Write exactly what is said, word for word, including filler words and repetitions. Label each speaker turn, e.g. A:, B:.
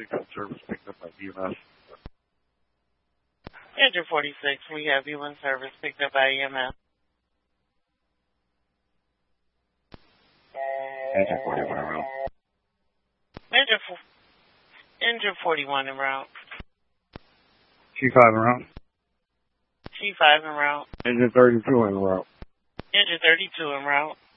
A: forty-six in service picked up by E M S.
B: Engine forty-six, we have you in service picked up by E M S.
A: Engine forty-one en route.
B: Engine, engine forty-one en route.
A: T five en route.
B: T five en route.
A: Engine thirty-two en route.
B: Engine thirty-two en route.